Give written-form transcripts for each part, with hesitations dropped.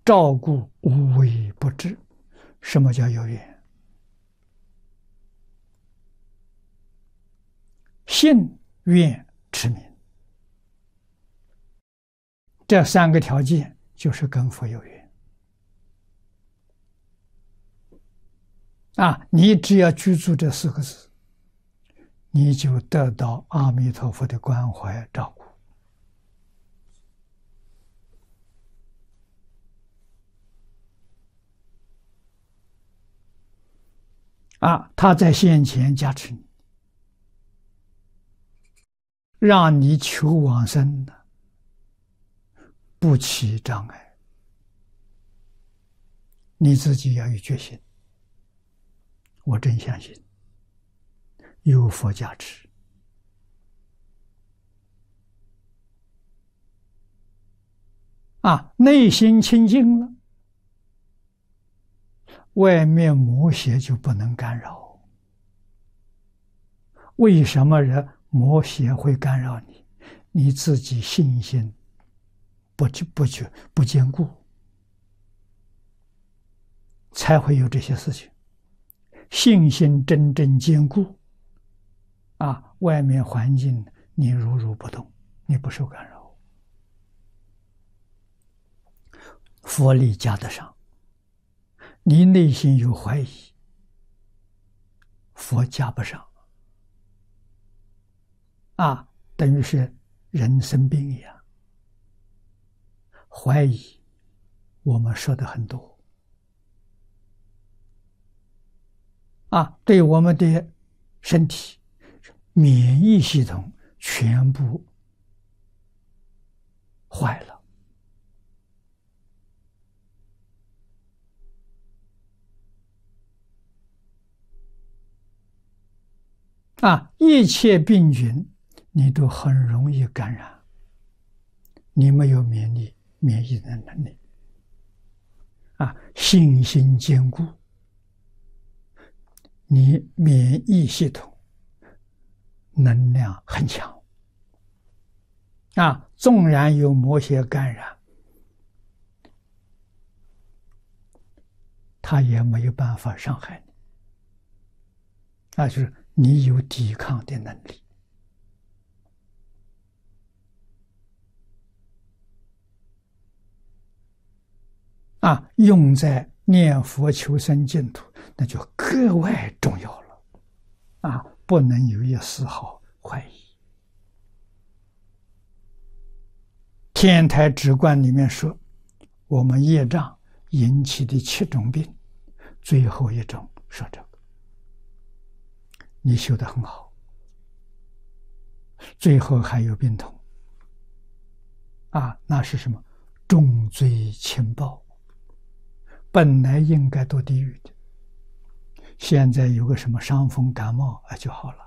照顾无微不至。什么叫有缘？信愿持名，这三个条件就是跟佛有缘啊！你只要居住这四个字，你就得到阿弥陀佛的关怀照顾啊！他在现前加持你，让你求往生的不起障碍。你自己要有决心。我真相信有佛加持啊，内心清净了，外面魔邪就不能干扰。为什么人魔邪会干扰你？你自己信心不坚固，才会有这些事情。信心真正坚固啊，外面环境你如如不动，你不受干扰。佛力加得上，你内心有怀疑，佛加不上啊，等于是人生病一样。怀疑我们说的很多啊，对我们的身体免疫系统全部坏了啊，一切病菌你都很容易感染，你没有免疫的能力啊，信心坚固，你免疫系统能量很强啊，纵然有魔邪感染，它也没有办法伤害你啊，就是你有抵抗的能力啊，用在念佛求生净土，那就格外重要了啊，不能有一丝毫怀疑。天台止观里面说，我们业障引起的7种病，最后一种说这个，你修得很好，最后还有病痛啊，那是什么？重罪轻报，本来应该堕地狱的，现在有个什么伤风感冒啊就好了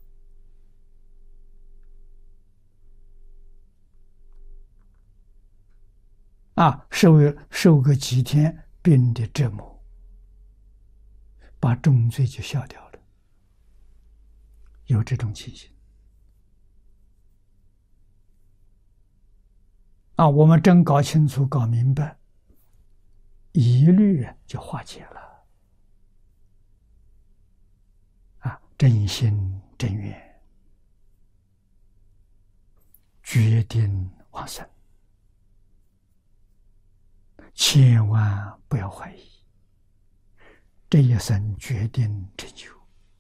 啊，受个几天病的折磨，把重罪就消掉了，有这种情形啊，我们真搞清楚搞明白，疑虑就化解了啊，真心真愿，决定往生，千万不要怀疑，这一生决定成就。